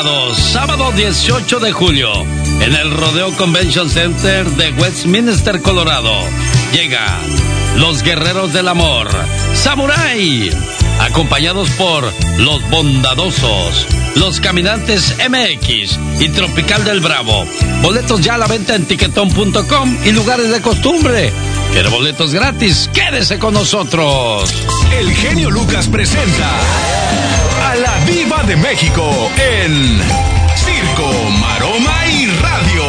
Sábado 18 de julio, en el Rodeo Convention Center de Westminster, Colorado, llegan los Guerreros del Amor, Samurai, acompañados por Los Bondadosos, Los Caminantes MX y Tropical del Bravo. Boletos ya a la venta en tiquetón.com y lugares de costumbre. ¿Quiere boletos gratis? ¡Quédese con nosotros! El genio Lucas presenta a la Diva de México en Circo, Maroma y Radio.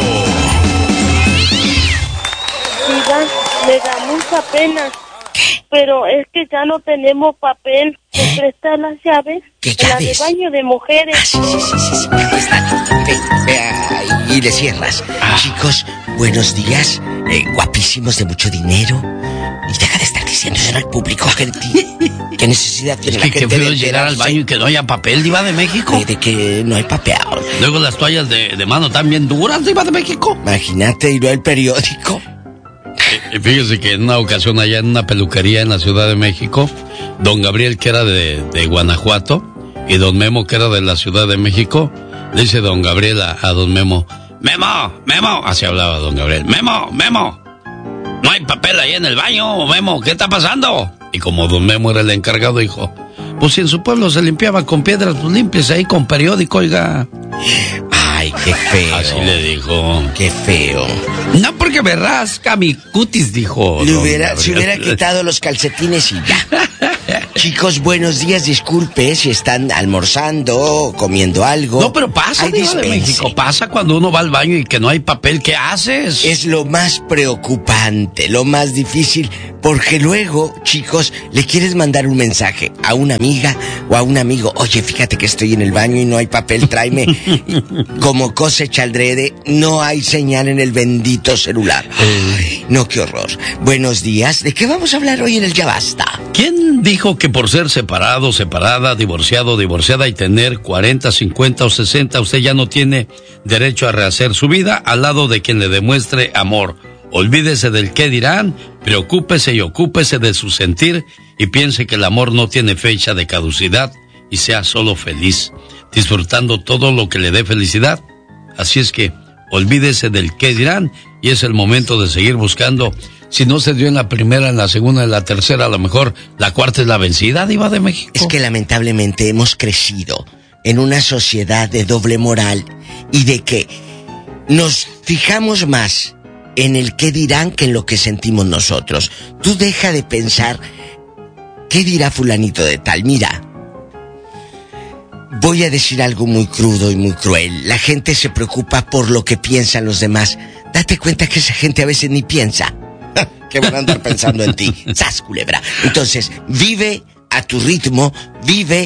Diva, me da mucha pena, pero es que ya no tenemos papel. ¿Me prestas las llaves? ¿Qué La llaves? de baño de mujeres. Sí. Y le cierras. Chicos, buenos días. Guapísimos, de mucho dinero. Y deja de estar diciendo eso al público, gente. ¿Qué necesidad tiene la gente qué feo de llegar al baño y que no haya papel, Diva de México? De que no hay papel. Luego las toallas de mano también duras, Diva de México. Imagínate, y luego el periódico. Y fíjese que en una ocasión allá en una peluquería en la Ciudad de México, don Gabriel, que era de Guanajuato, y don Memo, que era de la Ciudad de México, le dice don Gabriel a don Memo: Memo, así hablaba don Gabriel, Memo, no hay papel ahí en el baño, Memo, ¿qué está pasando? Y como don Memo era el encargado, dijo: pues si en su pueblo se limpiaba con piedras, pues límpiese ahí con periódico, oiga. Ay, qué feo. Así le dijo. Qué feo. No porque me rasca mi cutis, dijo. Se hubiera quitado los calcetines y ya. Chicos, buenos días. Disculpe si están almorzando o comiendo algo. No, pero pasa, Diva de México. Pasa cuando uno va al baño y que no hay papel. ¿Qué haces? Es lo más preocupante, lo más difícil, porque luego, chicos, le quieres mandar un mensaje a una amiga o a un amigo: oye, fíjate que estoy en el baño y no hay papel, tráeme. Como cosecha aldrede, no hay señal en el bendito celular. Ay, no, qué horror. Buenos días. ¿De qué vamos a hablar hoy en el Ya Basta? ¿Quién dijo que por ser separado, separada, divorciado, divorciada y tener 40, 50 o 60, usted ya no tiene derecho a rehacer su vida al lado de quien le demuestre amor? Olvídese del qué dirán, preocúpese y ocúpese de su sentir y piense que el amor no tiene fecha de caducidad y sea solo feliz, disfrutando todo lo que le dé felicidad. Así es que olvídese del qué dirán y es el momento de seguir buscando. Si no se dio en la primera, en la segunda, en la tercera, a lo mejor la cuarta es la vencida, Diva de México. Es que lamentablemente hemos crecido en una sociedad de doble moral y de que nos fijamos más en el qué dirán que en lo que sentimos nosotros. Tú deja de pensar qué dirá fulanito de tal. Mira, voy a decir algo muy crudo y muy cruel. La gente se preocupa por lo que piensan los demás. Date cuenta que esa gente a veces ni piensa. Que van a andar pensando en ti. ¡Sas, culebra! Entonces, vive a tu ritmo, vive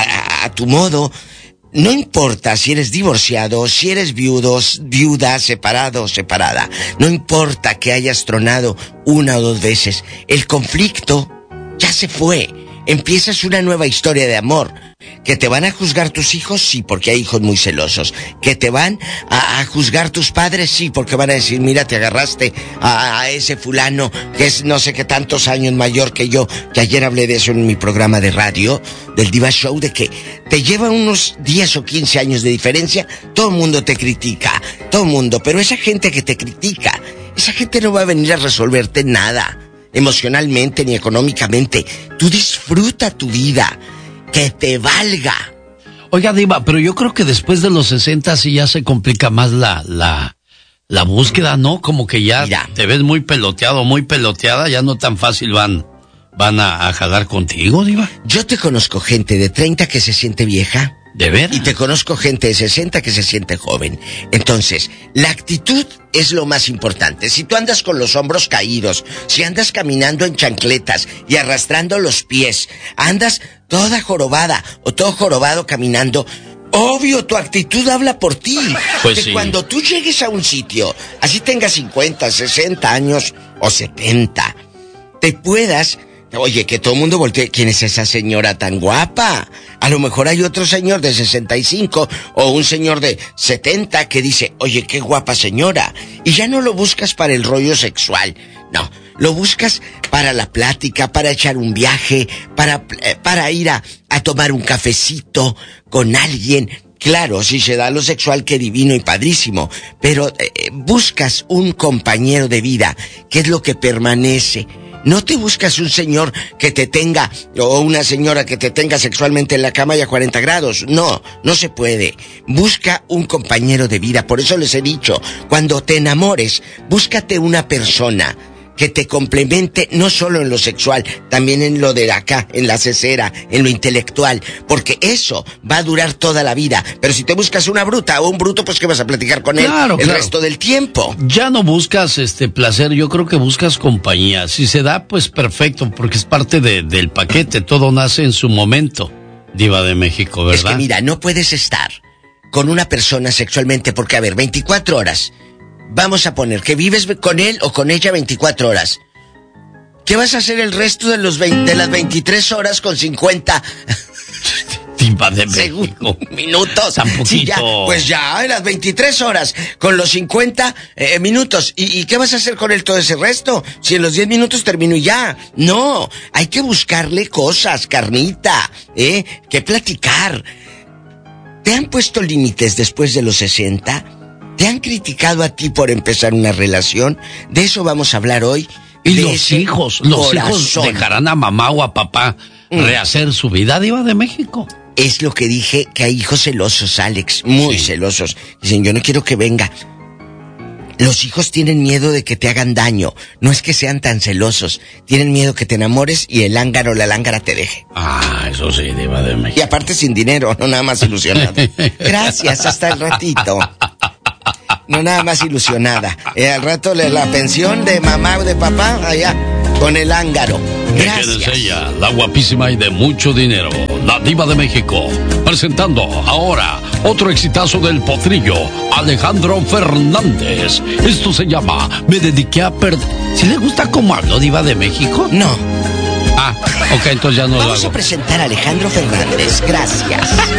a tu modo. No importa si eres divorciado, si eres viuda, separado o separada. No importa que hayas tronado una o dos veces. El conflicto ya se fue. Empiezas una nueva historia de amor. ¿Que te van a juzgar tus hijos? Sí, porque hay hijos muy celosos. ¿Que te van a juzgar tus padres? Sí, porque van a decir: mira, te agarraste a ese fulano que es no sé qué tantos años mayor que yo, que ayer hablé de eso en mi programa de radio, del Diva Show, de que te lleva unos 10 o 15 años de diferencia. Todo el mundo te critica, todo el mundo, pero esa gente que te critica, esa gente no va a venir a resolverte nada, emocionalmente ni económicamente. Tú disfruta tu vida. Que te valga. Oiga, Diva, pero yo creo que después de los 60 sí ya se complica más la búsqueda, ¿no? Como que ya Mira, te ves muy peloteado, muy peloteada, ya no tan fácil van a jalar contigo, Diva. Yo te conozco gente de 30 que se siente vieja. ¿De veras? Y te conozco gente de 60 que se siente joven. Entonces, la actitud es lo más importante. Si tú andas con los hombros caídos, si andas caminando en chancletas y arrastrando los pies, andas toda jorobada o todo jorobado caminando, obvio, tu actitud habla por ti. Pues que sí. Cuando tú llegues a un sitio, así tengas 50, 60 años o 70, te puedas... Oye, que todo el mundo voltee. ¿Quién es esa señora tan guapa? A lo mejor hay otro señor de 65 o un señor de 70 que dice: oye, qué guapa señora. Y ya no lo buscas para el rollo sexual. No, lo buscas para la plática, para echar un viaje, para ir a tomar un cafecito con alguien Claro, si se da lo sexual, qué divino y padrísimo, pero buscas un compañero de vida, que es lo que permanece. No te buscas un señor que te tenga, o una señora que te tenga sexualmente en la cama y a 40 grados. No, no se puede. Busca un compañero de vida. Por eso les he dicho, cuando te enamores, búscate una persona que te complemente no solo en lo sexual, también en lo de acá, en la cesera, en lo intelectual, porque eso va a durar toda la vida. Pero si te buscas una bruta o un bruto, pues ¿qué vas a platicar con él el resto del tiempo? Ya no buscas placer, yo creo que buscas compañía. Si se da, pues perfecto, porque es parte del paquete, todo nace en su momento, Diva de México, ¿verdad? Es que mira, no puedes estar con una persona sexualmente, porque a ver, 24 horas... Vamos a poner que vives con él o con ella 24 horas. ¿Qué vas a hacer el resto de de las 23 horas con 50 Diva de México? Minutos. Sí, ya, pues ya, en las 23 horas con los 50 minutos. ¿Y qué vas a hacer con él todo ese resto? Si en los 10 minutos termino y ya. No, hay que buscarle cosas, carnita, que platicar. ¿Te han puesto límites después de los 60? ¿Te han criticado a ti por empezar una relación? De eso vamos a hablar hoy. Y los hijos dejarán a mamá o a papá rehacer su vida, Diva de México. Es lo que dije, que hay hijos celosos, Alex, muy celosos. Dicen, yo no quiero que venga. Los hijos tienen miedo de que te hagan daño. No es que sean tan celosos. Tienen miedo que te enamores y el lángaro o la lángara te deje. Ah, eso sí, Diva de México. Y aparte sin dinero, no nada más ilusionado. Gracias, hasta el ratito. No nada más ilusionada. Al rato la pensión de mamá o de papá allá con el ángaro. Gracias. ¿Quién es ella? La guapísima y de mucho dinero, la Diva de México. Presentando ahora otro exitazo del potrillo, Alejandro Fernández. Esto se llama Me dediqué a perder. ¿Sí le gusta cómo habló, Diva de México? No. Ah, ok, entonces ya no lo hago. Vamos a presentar a Alejandro Fernández. Gracias.